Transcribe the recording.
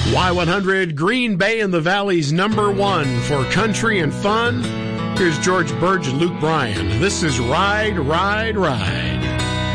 Y100, Green Bay and the Valley's #1 for country and fun. Here's George Burge and Luke Bryan. This is Ride, Ride, Ride.